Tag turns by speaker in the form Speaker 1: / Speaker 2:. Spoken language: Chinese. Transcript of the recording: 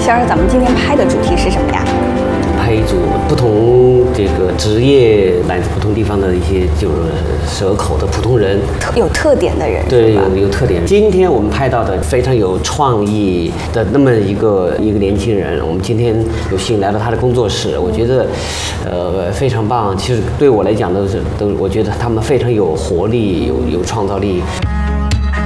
Speaker 1: 仙儿，咱们今天拍的主题是什么呀？
Speaker 2: 拍一组不同这个职业来自不同地方的一些就是蛇口的普通人，
Speaker 1: 有特点的人，
Speaker 2: 对，有特点。今天我们拍到的非常有创意的那么一个年轻人，我们今天有幸来到他的工作室，我觉得，非常棒。其实对我来讲都，我觉得他们非常有活力，有创造力。